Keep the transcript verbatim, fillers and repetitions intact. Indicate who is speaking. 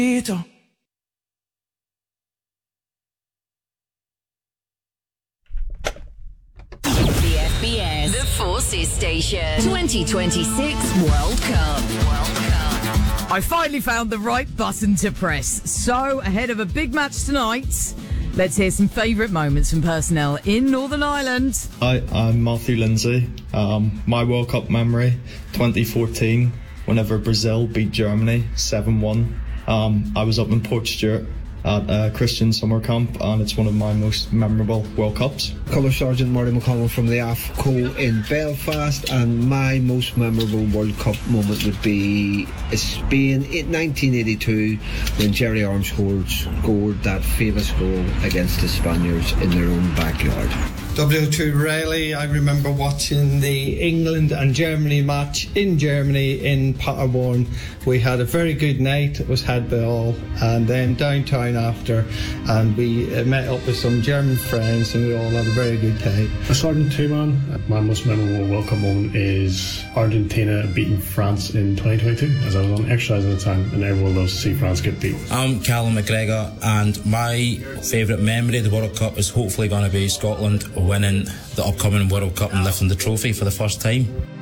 Speaker 1: F B S, the Forces Station, twenty twenty-six World Cup. World Cup.
Speaker 2: I finally found the right button to press. So, ahead of a big match tonight, let's hear some favourite moments from personnel in Northern Ireland.
Speaker 3: Hi, I'm Matthew Lindsay. Um, my World Cup memory, twenty fourteen, whenever Brazil beat Germany seven one. Um, I was up in Portstewart at uh, Christian summer camp, and it's one of my most memorable World Cups.
Speaker 4: Colour Sergeant Marty McConnell from the A F C O in Belfast, and my most memorable World Cup moment would be Spain in nineteen eighty-two when Jerry Armscold scored that famous goal against the Spaniards in their own backyard.
Speaker 5: W two Raleigh, I remember watching the England and Germany match in Germany in Paderborn. We had a very good night, it was had by all, and then downtown after, and we met up with some German friends and we all had a very good time.
Speaker 6: Sergeant Two-Man, my most memorable World Cup moment is Argentina beating France in twenty twenty-two, as I was on exercise at the time, and everyone loves to see France get beat.
Speaker 7: I'm Callum McGregor, and my favourite memory of the World Cup is hopefully going to be Scotland winning the upcoming World Cup and lifting the trophy for the first time.